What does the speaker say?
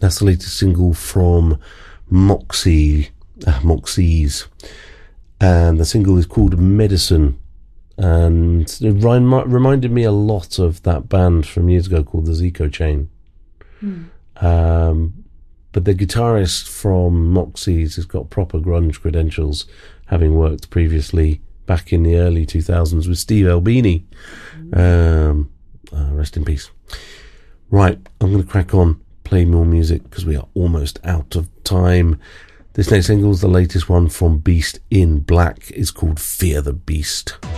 That's the latest single from Moxies. And the single is called Medicine. And it reminded me a lot of that band from years ago called the Zico Chain. But the guitarist from Moxies has got proper grunge credentials, having worked previously back in the early 2000s with Steve Albini. Rest in peace. Right, I'm going to crack on, play more music because we are almost out of time. This next single is the latest one from Beast in Black. It's called Fear the Beast.